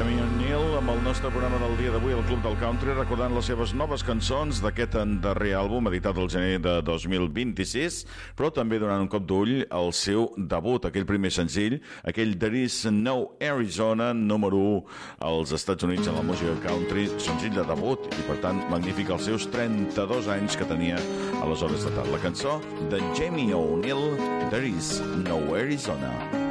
Jamie O'Neill amb el nostre programa del dia d'avui al Club del Country, recordant les seves noves cançons d'aquest darrer àlbum editat el gener de 2026, però també donant un cop d'ull al seu debut, aquell primer senzill, aquell There Is No Arizona, número 1 als Estats Units en la música country, senzill de debut i per tant magnífic als seus 32 anys que tenia aleshores d'edat. La cançó de Jamie O'Neill, There Is No Arizona.